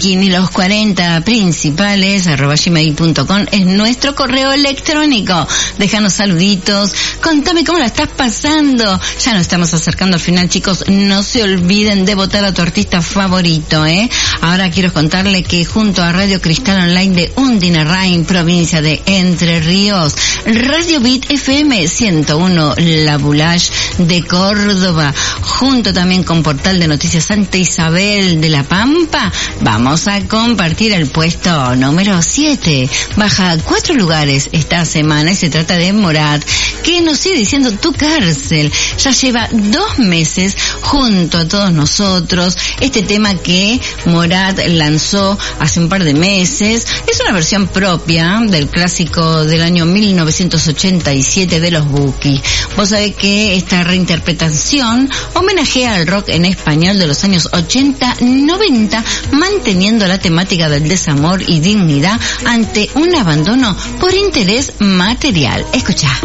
Y los 40 principales @gmail.com es nuestro correo electrónico. Déjanos saluditos, contame cómo la estás pasando. Ya nos estamos acercando al final, chicos. No se olviden de votar a tu artista favorito, Ahora quiero contarle que junto a Radio Cristal Online de Undinarrain, provincia de Entre Ríos, Radio Beat FM 101 La Boulage de Córdoba, junto también con Portal de Noticias Santa Isabel de La Pampa, vamos a compartir el puesto número 7. Baja 4 lugares esta semana y se trata de Morat, que nos sigue diciendo Tu Cárcel. Ya lleva 2 meses junto a todos nosotros. Este tema que Morat lanzó hace un par de meses es una versión propia del clásico del año 1987 de los Buki. Vos sabés que esta reinterpretación homenajea al rock en español de los años 80-90, manteniendo la temática del desamor y dignidad ante un abandono por interés material. Escuchá.